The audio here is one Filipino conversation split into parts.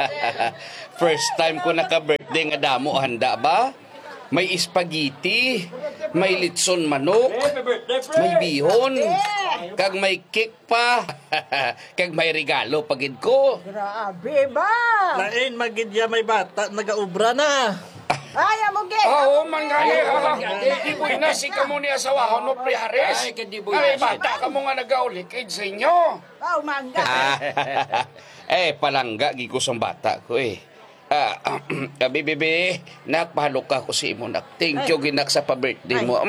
First time ko naka-birthday nga damo, handa ba? May spaghetti, may litson manok, may bihon, kag may cake pa, kag may regalo pagid ko. Grabe ba? Lain magidya may bata, nagaubra na. Ay, amugi. Oo, man nga di mo inasi ka mo ni asawahon mo, Pre Hares. Ay, bata ka mo nga nag-aulikid sa inyo. Oh, mangga. Palangga, gikos ang bata ko Bibi, nakpahalok ka ko si imo, nak. Thank you, ginak, sa pa-birthday mo.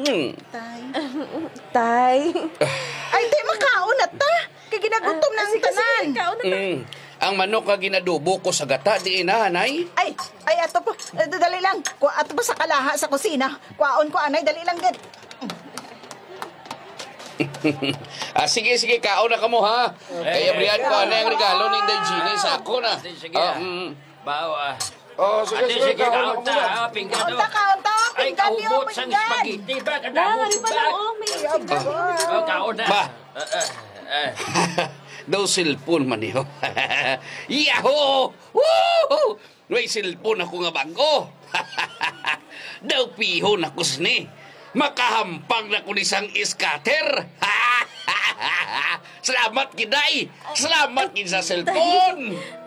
Tay. Ay, di makaon na ta. Kaya ginagutom ng tanan. Ang manok nga ginadubo ko sa gata, di inanay. Ay, ato po. Dali lang. Ato po sa kalaha sa kusina. Kuwaon ko, anay. Dali lang din. Sige, kaon na ka mo, ha? Kaya briyan ko, ano yung regalo ni Inday Gina sa ako na. Sige, bawa. Oh, sige, kaon ta, pinggan. Kaon ta. Ay, kahubot sa spaghetti ba? Kadamo ba? Kaon na. Ba? Daw cellphone man niyo. Yahoo! Woo! May cellphone ako nga bago. Daw pihon ako sini. Makahampang na ko nisang scatter. Salamat, Kiday. Salamat, kin sa cellphone.